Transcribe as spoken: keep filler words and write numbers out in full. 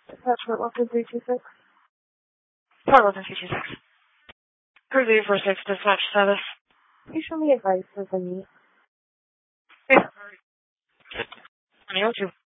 Attachment one three two six. Part one three two six. Review for six dispatch status. Can you show me advice as I need? Yeah. twenty oh two.